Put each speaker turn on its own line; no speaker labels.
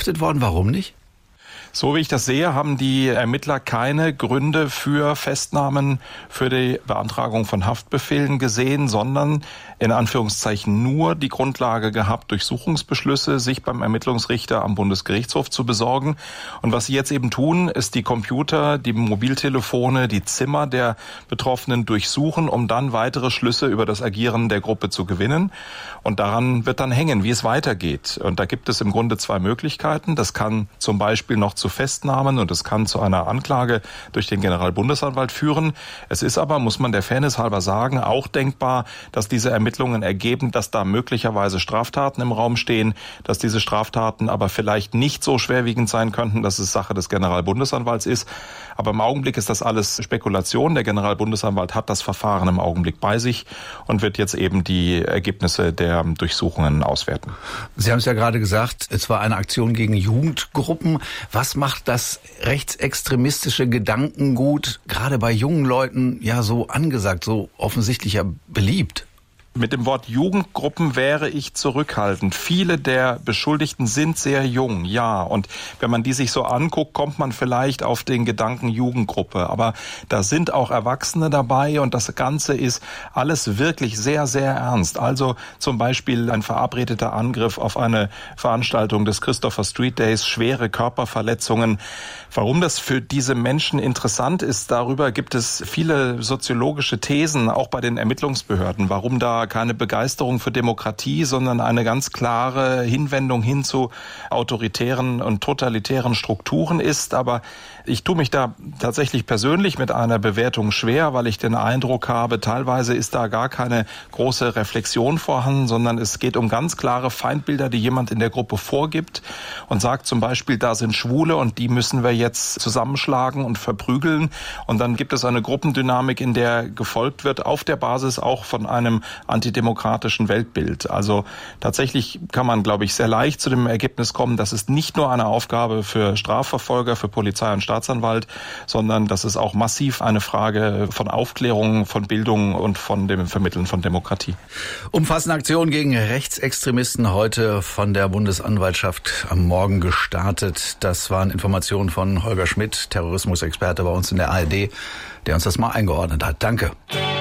verhaftet worden. Warum nicht?
So wie ich das sehe, haben die Ermittler keine Gründe für Festnahmen für die Beantragung von Haftbefehlen gesehen, sondern in Anführungszeichen nur die Grundlage gehabt, Durchsuchungsbeschlüsse sich beim Ermittlungsrichter am Bundesgerichtshof zu besorgen. Und was sie jetzt eben tun, ist die Computer, die Mobiltelefone, die Zimmer der Betroffenen durchsuchen, um dann weitere Schlüsse über das Agieren der Gruppe zu gewinnen. Und daran wird dann hängen, wie es weitergeht. Und da gibt es im Grunde zwei Möglichkeiten. Das kann zum Beispiel noch zu Festnahmen und es kann zu einer Anklage durch den Generalbundesanwalt führen. Es ist aber, muss man der Fairness halber sagen, auch denkbar, dass diese Ermittlungen ergeben, dass da möglicherweise Straftaten im Raum stehen, dass diese Straftaten aber vielleicht nicht so schwerwiegend sein könnten, dass es Sache des Generalbundesanwalts ist. Aber im Augenblick ist das alles Spekulation. Der Generalbundesanwalt hat das Verfahren im Augenblick bei sich und wird jetzt eben die Ergebnisse der Durchsuchungen auswerten.
Sie haben es ja gerade gesagt, es war eine Aktion gegen Jugendgruppen. Was macht das rechtsextremistische Gedankengut gerade bei jungen Leuten ja so angesagt, so offensichtlich ja beliebt?
Mit dem Wort Jugendgruppen wäre ich zurückhaltend. Viele der Beschuldigten sind sehr jung, ja. Und wenn man die sich so anguckt, kommt man vielleicht auf den Gedanken Jugendgruppe. Aber da sind auch Erwachsene dabei und das Ganze ist alles wirklich sehr, sehr ernst. Also zum Beispiel ein verabredeter Angriff auf eine Veranstaltung des Christopher Street Days, schwere Körperverletzungen. Warum das für diese Menschen interessant ist, darüber gibt es viele soziologische Thesen, auch bei den Ermittlungsbehörden, warum da keine Begeisterung für Demokratie, sondern eine ganz klare Hinwendung hin zu autoritären und totalitären Strukturen ist. Aber ich tue mich da tatsächlich persönlich mit einer Bewertung schwer, weil ich den Eindruck habe, teilweise ist da gar keine große Reflexion vorhanden, sondern es geht um ganz klare Feindbilder, die jemand in der Gruppe vorgibt und sagt zum Beispiel, da sind Schwule und die müssen wir jetzt zusammenschlagen und verprügeln. Und dann gibt es eine Gruppendynamik, in der gefolgt wird, auf der Basis auch von einem antidemokratischen Weltbild. Also tatsächlich kann man, glaube ich, sehr leicht zu dem Ergebnis kommen, das ist nicht nur eine Aufgabe für Strafverfolger, für Polizei und Staatsanwalt, sondern das ist auch massiv eine Frage von Aufklärung, von Bildung und von dem Vermitteln von Demokratie.
Umfassende Aktion gegen Rechtsextremisten heute von der Bundesanwaltschaft am Morgen gestartet. Das waren Informationen von Holger Schmidt, Terrorismusexperte bei uns in der ARD, der uns das mal eingeordnet hat. Danke.